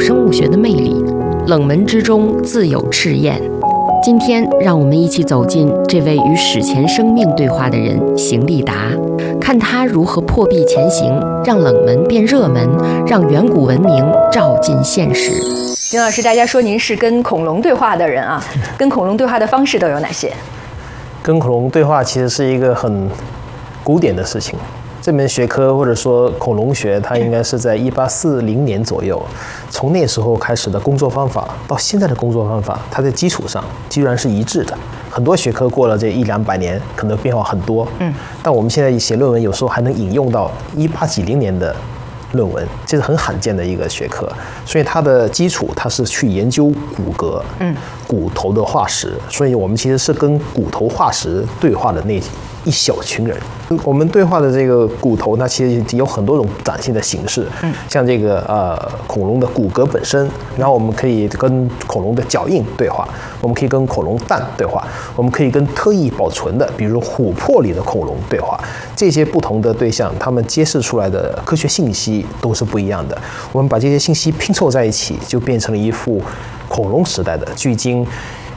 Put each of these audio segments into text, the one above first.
生物学的魅力，冷门之中自有赤焰。今天，让我们一起走进这位与史前生命对话的人邢立达，看他如何破壁前行，让冷门变热门，让远古文明照进现实。 邢老师，大家说您是跟恐龙对话的人啊，跟恐龙对话的方式都有哪些？ 跟恐龙对话其实是一个很古典的事情。这门学科或者说恐龙学，它应该是在1840年左右，从那时候开始的工作方法到现在的工作方法，它在基础上居然是一致的。很多学科过了这100-200年，可能变化很多。但我们现在写论文有时候还能引用到18几零年的论文，这是很罕见的一个学科。所以它的基础，它是去研究骨骼，骨头的化石。所以我们其实是跟骨头化石对话的那一小群人。我们对话的这个骨头呢，其实有很多种展现的形式，像这个恐龙的骨骼本身，然后我们可以跟恐龙的脚印对话，我们可以跟恐龙蛋对话，我们可以跟特意保存的，比如琥珀里的恐龙对话。这些不同的对象，他们揭示出来的科学信息都是不一样的。我们把这些信息拼凑在一起，就变成了一幅恐龙时代的距今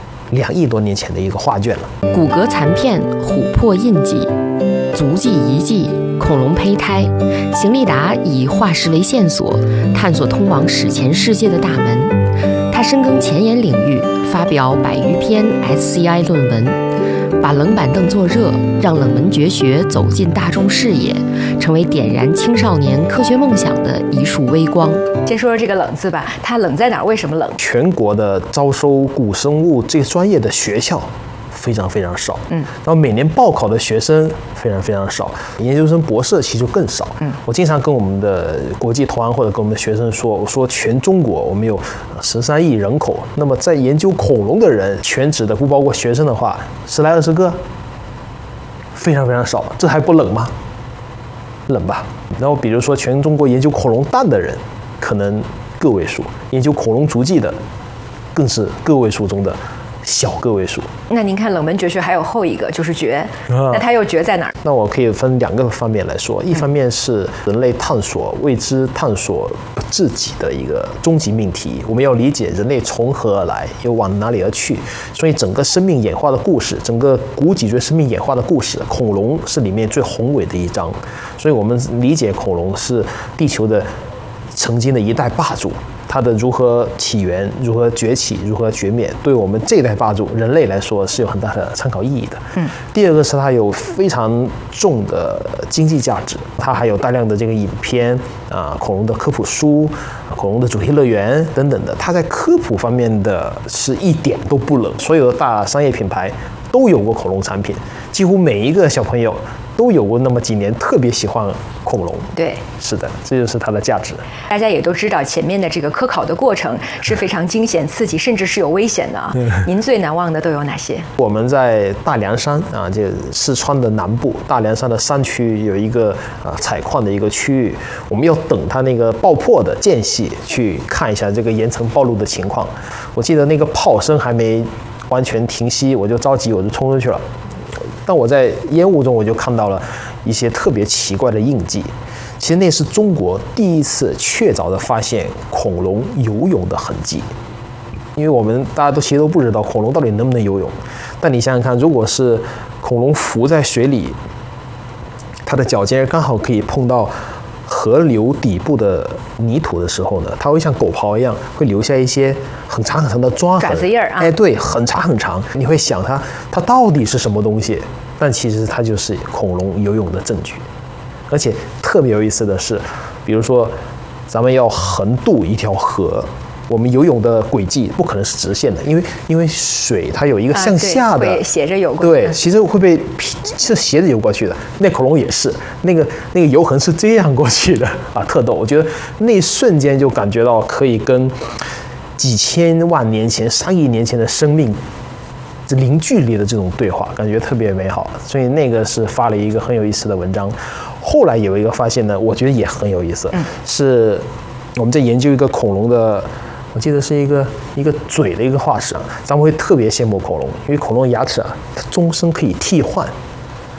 2亿多年前的一个画卷了。 骨骼残片、琥珀印记、足迹遗迹、恐龙胚胎，邢立达以化石为线索，探索通往史前世界的大门。他深耕前沿领域，发表100余篇 SCI 论文，把冷板凳坐热，让冷门绝学走进大众视野，成为点燃青少年科学梦想的一束微光。 先说说这个冷字吧，它冷在哪儿？为什么冷？ 全国的招收古生物这个专业的学校非常非常少，然后每年报考的学生非常非常少，研究生博士其实更少。我经常跟我们的国际同行或者跟我们的学生说，我说全中国我们有13亿人口，那么在研究恐龙的人，全职的不包括学生的话，10来20个，非常非常少，这还不冷吗？冷吧。然后比如说全中国研究恐龙蛋的人，可能个位数，研究恐龙足迹的更是个位数中的小个位数。 那您看冷门绝学还有后一个就是绝，那它又绝在哪儿？ 那我可以分2个方面来说，一方面是人类探索未知、探索自己的一个终极命题，我们要理解人类从何而来，又往哪里而去。所以整个生命演化的故事，整个古脊椎生命演化的故事，恐龙是里面最宏伟的一章。所以我们理解恐龙是地球的曾经的一代霸主，它的如何起源、如何崛起、如何绝灭，对我们这一代霸主人类来说是有很大的参考意义的。第二个是它有非常重的经济价值，它还有大量的这个影片恐龙的科普书、恐龙的主题乐园等等的，它在科普方面的是一点都不冷。所有的大商业品牌都有过恐龙产品，几乎每一个小朋友都有过那么几年特别喜欢恐龙。 对， 是的，这就是它的价值。 大家也都知道，前面的这个科考的过程是非常惊险刺激，甚至是有危险的啊。您最难忘的都有哪些？ 我们在大凉山就四川的南部，大凉山的山区有一个采矿的一个区域，我们要等它那个爆破的间隙去看一下这个岩层暴露的情况。我记得那个炮声还没完全停息，我就着急，我就冲出去了。但我在烟雾中，我就看到了一些特别奇怪的印记。其实那是中国第一次确凿的发现恐龙游泳的痕迹。因为我们大家其实都不知道恐龙到底能不能游泳。但你想想看，如果是恐龙浮在水里，它的脚尖刚好可以碰到河流底部的泥土的时候呢，它会像狗刨一样，会留下一些很长很长的抓痕、 爪子印儿啊。 对，很长很长。你会想它到底是什么东西？但其实它就是恐龙游泳的证据。而且特别有意思的是，比如说咱们要横渡一条河，我们游泳的轨迹不可能是直线的，因为水它有一个向下的， 会斜着游过去。 对，其实会被是斜着游过去的。那恐龙也是，那个游痕是这样过去的特逗。我觉得那一瞬间就感觉到可以跟几千万年前、3亿年前的生命零距离的这种对话，感觉特别美好。所以那个是发了一个很有意思的文章。后来有一个发现呢，我觉得也很有意思，是我们在研究一个恐龙的，我记得是一个嘴的一个化石咱们会特别羡慕恐龙，因为恐龙牙齿它终身可以替换。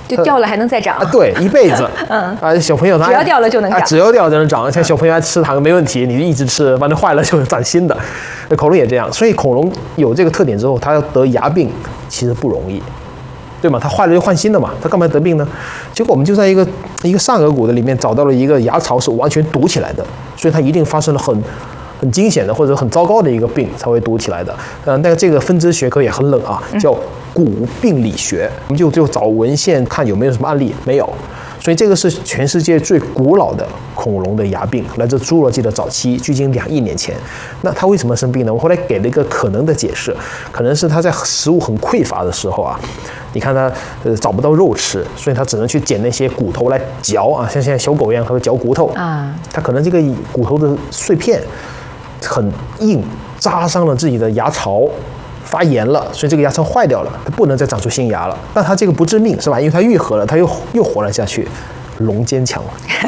就掉了还能再长对，一辈子。小朋友他只要掉了就能长， 只要掉了就能长。像小朋友爱吃糖没问题，你就一直吃，反正坏了就长新的。恐龙也这样，所以恐龙有这个特点之后，它要得牙病其实不容易。对吗？它坏了就换新的嘛，它干嘛得病呢？结果我们就在一个上颌骨的里面找到了一个牙槽是完全堵起来的，所以它一定发生了很惊险的或者很糟糕的一个病才会堵起来的。那这个分支学科也很冷啊，叫骨病理学。我们就找文献看有没有什么案例，没有。所以这个是全世界最古老的恐龙的牙病，来自侏罗纪的早期，距今2亿年前。那它为什么生病呢？我后来给了一个可能的解释，可能是它在食物很匮乏的时候啊，你看它找不到肉吃，所以它只能去捡那些骨头来嚼啊，像现在小狗一样，它会嚼骨头啊。它可能这个骨头的碎片很硬，扎伤了自己的牙槽。发炎了，所以这个牙槽坏掉了，它不能再长出新牙了。但它这个不致命是吧？因为它愈合了，它又活了下去。龙坚强。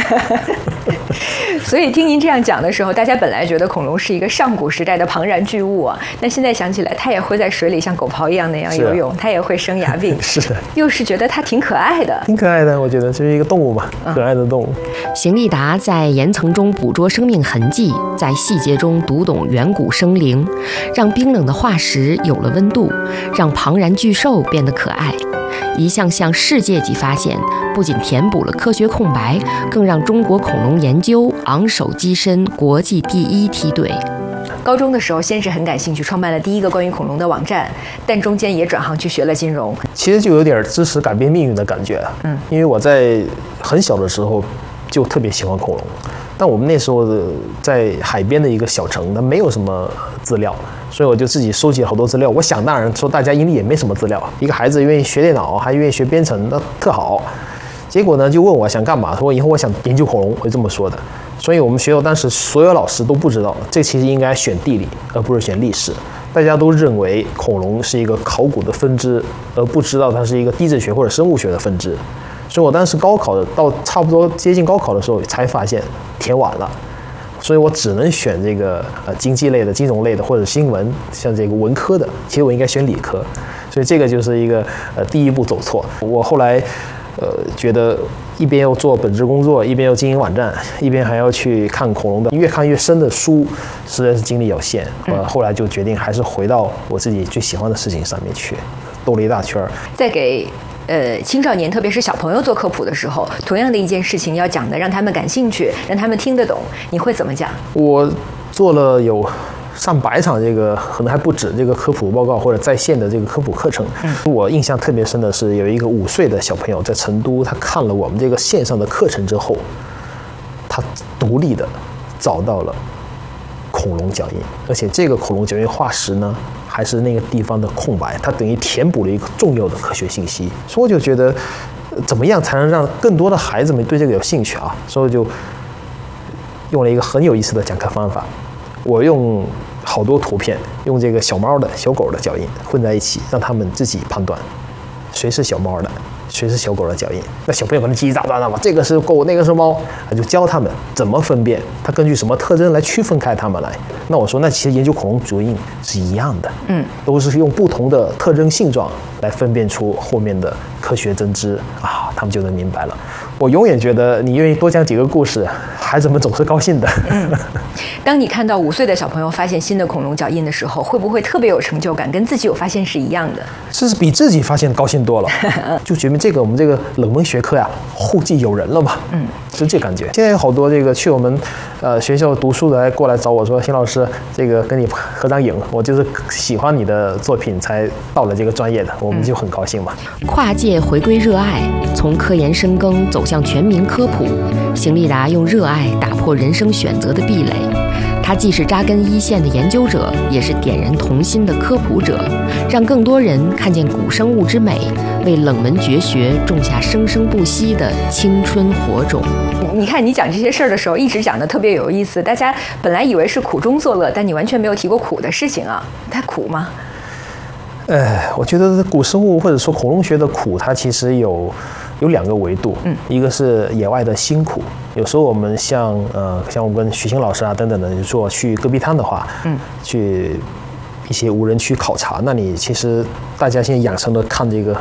所以听您这样讲的时候，大家本来觉得恐龙是一个上古时代的庞然巨物啊，那现在想起来，它也会在水里像狗刨一样那样游泳，它也会生牙病， 是的， 又是觉得它挺可爱的， 挺可爱的。我觉得这是一个动物嘛，可爱的动物。 邢立达在岩层中捕捉生命痕迹，在细节中读懂远古生灵，让冰冷的化石有了温度，让庞然巨兽变得可爱。一项项世界级发现，不仅填补了科学空白，更让中国恐龙研究昂首跻身国际第1梯队。 高中的时候，先是很感兴趣，创办了第一个关于恐龙的网站，但中间也转行去学了金融。 其实就有点知识改变命运的感觉。因为我在很小的时候就特别喜欢恐龙，但我们那时候在海边的一个小城，它没有什么资料。所以我就自己收集了好多资料。我想当然说，大家因为也没什么资料，一个孩子愿意学电脑，还愿意学编程，那特好。结果呢，就问我想干嘛，说以后我想研究恐龙，会这么说的。所以我们学校当时所有老师都不知道，这其实应该选地理，而不是选历史。大家都认为恐龙是一个考古的分支，而不知道它是一个地质学或者生物学的分支。所以我当时高考到差不多接近高考的时候，才发现填晚了。所以我只能选这个经济类的、金融类的，或者新闻，像这个文科的。其实我应该选理科，所以这个就是一个第一步走错。我后来觉得一边要做本职工作，一边要经营网站，一边还要去看恐龙的越看越深的书，实在是精力有限。后来就决定还是回到我自己最喜欢的事情上面去，兜了一大圈。 再给青少年，特别是小朋友做科普的时候，同样的一件事情要讲的让他们感兴趣，让他们听得懂，你会怎么讲？ 我做了有上百场这个可能还不止这个科普报告或者在线的这个科普课程。我印象特别深的是有一个5岁的小朋友在成都，他看了我们这个线上的课程之后，他独立的找到了恐龙脚印，而且这个恐龙脚印化石呢还是那个地方的空白，它等于填补了一个重要的科学信息。所以我就觉得怎么样才能让更多的孩子们对这个有兴趣啊？所以我就用了一个很有意思的讲课方法，我用好多图片，用这个小猫的小狗的脚印混在一起，让他们自己判断谁是小猫的，谁是小狗的脚印。那小朋友可能叽叽喳喳的嘛，这个是狗，那个是猫，就教他们怎么分辨，他根据什么特征来区分开它们来。那我说，那其实研究恐龙脚印是一样的，都是用不同的特征性状来分辨出后面的科学真知啊，他们就能明白了。我永远觉得你愿意多讲几个故事，孩子们总是高兴的。 当你看到5岁的小朋友发现新的恐龙脚印的时候，会不会特别有成就感，跟自己有发现是一样的？ 这是比自己发现高兴多了。就觉得我们这个冷门学科呀，后继有人了嘛。是这感觉。现在有好多这个去我们学校读书的过来找我说，邢老师，这个跟你合张影，我就是喜欢你的作品才到了这个专业的，我们就很高兴嘛。 跨界回归热爱，从科研深耕走向全民科普，邢立达用热爱打破人生选择的壁垒。他既是扎根一线的研究者，也是点燃童心的科普者，让更多人看见古生物之美，为冷门绝学种下生生不息的青春火种。 你看你讲这些事儿的时候，一直讲的特别有意思，大家本来以为是苦中作乐，但你完全没有提过苦的事情啊，它苦吗？ 我觉得古生物或者说恐龙学的苦，它其实有2个维度，一个是野外的辛苦，有时候我们像我跟徐星老师啊等等的，就说去戈壁滩的话，去一些无人区考察，那你其实大家现在养成了看这个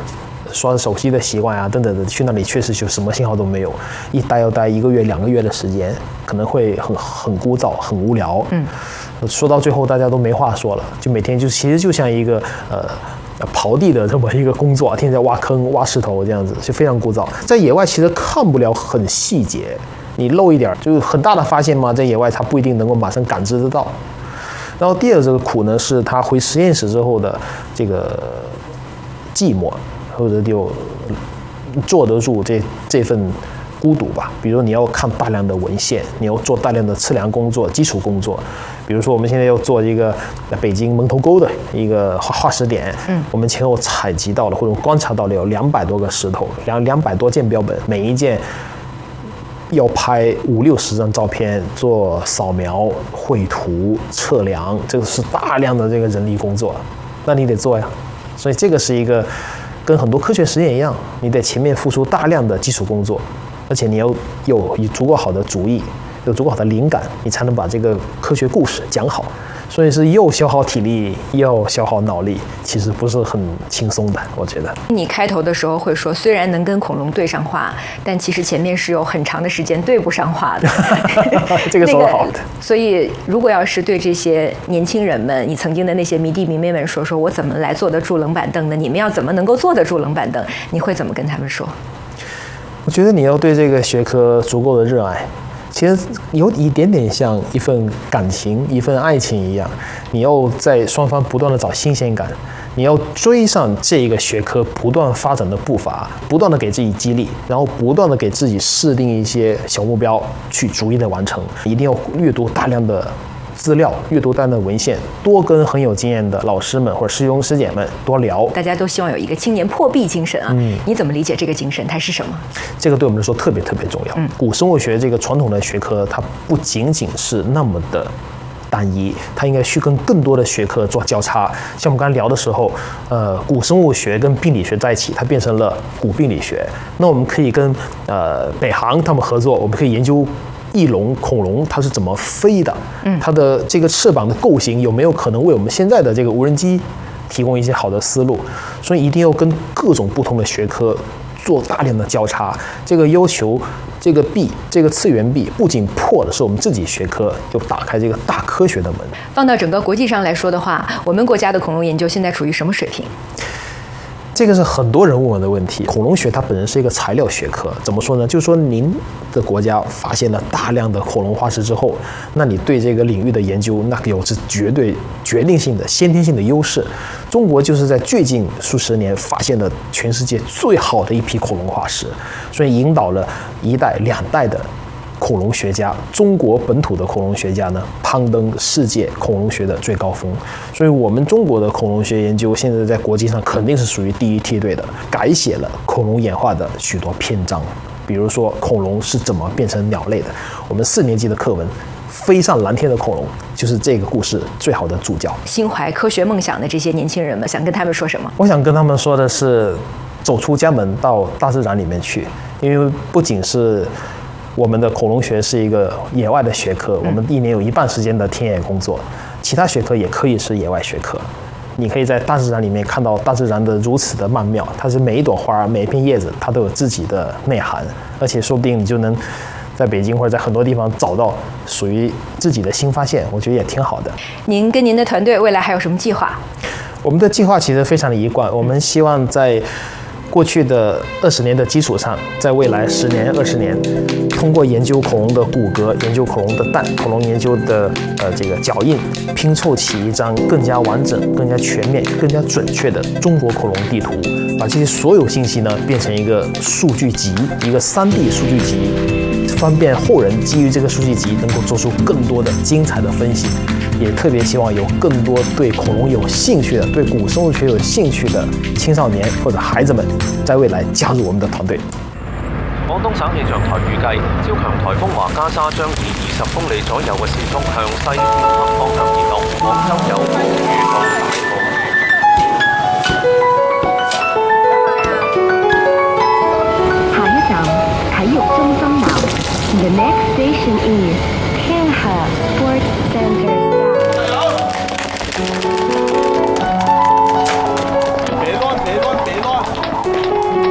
刷手机的习惯啊等等的，去那里确实就什么信号都没有，一待要待1个月2个月的时间，可能会很枯燥很无聊。说到最后大家都没话说了，就每天其实就像一个刨地的这么一个工作，天天在挖坑挖石头这样子，就非常枯燥。在野外其实看不了很细节，你漏一点就很大的发现嘛，在野外它不一定能够马上感知得到。然后第二这个苦呢，是他回实验室之后的这个寂寞，或者就坐得住这份孤独吧。比如你要看大量的文献，你要做大量的测量工作、基础工作。比如说我们现在要做一个北京门头沟的一个化石点，我们前后采集到了或者观察到了有200多个石头，200多件标本，每一件要拍50-60张照片，做扫描、绘图、测量，这个是大量的这个人力工作，那你得做呀。所以这个是一个跟很多科学实验一样，你得前面付出大量的基础工作，而且你要有足够好的主意，有足够好的灵感，你才能把这个科学故事讲好。所以是又消耗体力又消耗脑力，其实不是很轻松的，我觉得。 你开头的时候会说，虽然能跟恐龙对上话，但其实前面是有很长的时间对不上话的。 这个说得好的。 所以如果要是对这些年轻人们，你曾经的那些迷弟迷妹们说我怎么来坐得住冷板凳的，你们要怎么能够坐得住冷板凳，你会怎么跟他们说？ 我觉得你要对这个学科足够的热爱，其实有一点点像一份感情、一份爱情一样，你要在双方不断的找新鲜感，你要追上这个学科不断发展的步伐，不断的给自己激励，然后不断的给自己设定一些小目标，去逐一的完成。一定要阅读大量的资料，阅读大量的文献，多跟很有经验的老师们或者师兄师姐们多聊。 大家都希望有一个青年破壁精神啊，你怎么理解这个精神？它是什么？ 这个对我们来说特别特别重要。古生物学这个传统的学科，它不仅仅是那么的单一，它应该去跟更多的学科做交叉。像我们刚才聊的时候，古生物学跟病理学在一起，它变成了古病理学。那我们可以跟北航他们合作，我们可以研究翼龙、恐龙它是怎么飞的，它的这个翅膀的构型有没有可能为我们现在的这个无人机提供一些好的思路？所以一定要跟各种不同的学科做大量的交叉。这个要求这个壁，这个次元壁不仅破的是我们自己学科，又打开这个大科学的门。 放到整个国际上来说的话，我们国家的恐龙研究现在处于什么水平？ 这个是很多人问我的问题。恐龙学它本身是一个材料学科，怎么说呢？就是说您的国家发现了大量的恐龙化石之后，那你对这个领域的研究，那有着绝对决定性的先天性的优势。中国就是在最近数十年发现了全世界最好的一批恐龙化石，所以引导了1代2代的恐龙学家，中国本土的恐龙学家呢，攀登世界恐龙学的最高峰。所以我们中国的恐龙学研究现在在国际上肯定是属于第一梯队的，改写了恐龙演化的许多篇章。比如说恐龙是怎么变成鸟类的，我们4年级的课文飞上蓝天的恐龙就是这个故事最好的主角。 心怀科学梦想的这些年轻人们，想跟他们说什么？ 我想跟他们说的是，走出家门到大自然里面去，因为不仅是我们的恐龙学是一个野外的学科，我们1年有1半时间的田野工作，其他学科也可以是野外学科。你可以在大自然里面看到大自然的如此的曼妙，它是每一朵花、每一片叶子，它都有自己的内涵，而且说不定你就能在北京或者在很多地方找到属于自己的新发现，我觉得也挺好的。 您跟您的团队未来还有什么计划？ 我们的计划其实非常的一贯，我们希望在过去的20年的基础上，在未来10年、20年，通过研究恐龙的骨骼、研究恐龙的蛋、恐龙研究的这个脚印，拼凑起一张更加完整、更加全面、更加准确的中国恐龙地图，把这些所有信息呢变成一个数据集，一个3D 数据集，方便后人基于这个数据集能够做出更多的精彩的分析。也特别希望有更多对恐龙有兴趣的、对古生物学有兴趣的青少年或者孩子们，在未来加入我们的团队。 廣東省氣象台預計，超強颱風華加沙將以20公里左右嘅時速向西偏北方向移動，廣州有暴雨到大暴雨。 下一站體育中心站。The next station is Kangha Sports Center.